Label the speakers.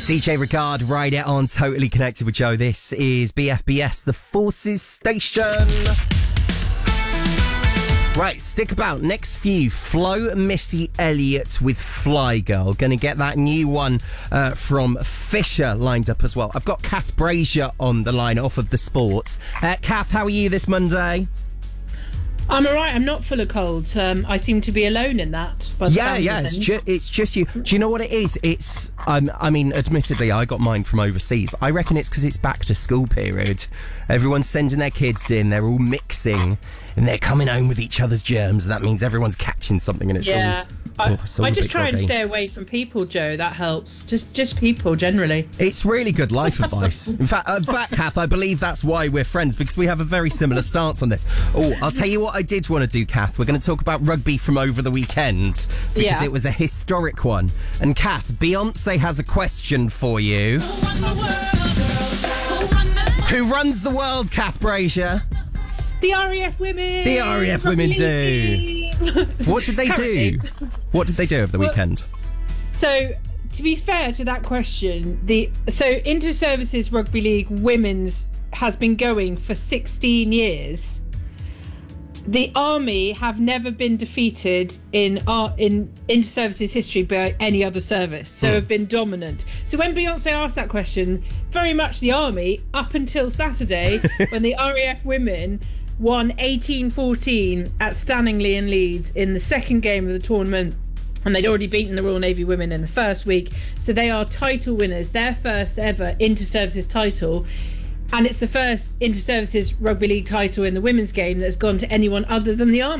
Speaker 1: DJ Regard, right it on Totally Connected with Joe. This is BFBS, the Forces Station. Right, stick about. Next few, Flo and Missy Elliott with Fly Girl. Going to get that new one from Fisher lined up as well. I've got Kath Brazier on the line off of the sports. Kath, how are you this Monday?
Speaker 2: I'm all right. I'm not full of colds. I seem to be alone in that.
Speaker 1: Yeah. It's just you. Do you know what it is? It's. I mean, admittedly, I got mine from overseas. I reckon it's because it's back to school period. Everyone's sending their kids in. They're all mixing, and they're coming home with each other's germs. That means everyone's catching something, and it's
Speaker 2: yeah.
Speaker 1: I
Speaker 2: just try and stay away from people, Joe. That helps. Just people generally.
Speaker 1: It's really good life advice. In fact, Kath, I believe that's why we're friends, because we have a very similar stance on this. Oh, I'll tell you what I did want to do, Kath. We're going to talk about rugby from over the weekend because it was a historic one. And Kath, Beyonce has a question for you. Who runs the world, Kath Brazier?
Speaker 2: The RAF women.
Speaker 1: The RAF women do. What did they do? What did they do over the weekend?
Speaker 2: So, to be fair to that question, Inter-Services Rugby League Women's has been going for 16 years. The Army have never been defeated in Inter-Services history by any other service, so have been dominant. So when Beyonce asked that question, very much the Army, up until Saturday, when the RAF women won 18-14 at Stanningley in Leeds in the second game of the tournament, and they'd already beaten the Royal Navy women in the first week, so they are title winners, their first ever Inter-Services title. And it's the first Inter-Services Rugby League title in the women's game that's gone to anyone other than the Army.